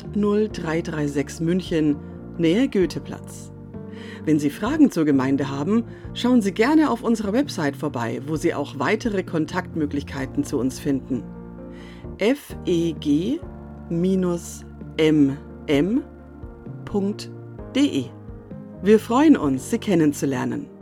80336 München, Nähe Goetheplatz. Wenn Sie Fragen zur Gemeinde haben, schauen Sie gerne auf unserer Website vorbei, wo Sie auch weitere Kontaktmöglichkeiten zu uns finden. feg-mm.de. Wir freuen uns, Sie kennenzulernen.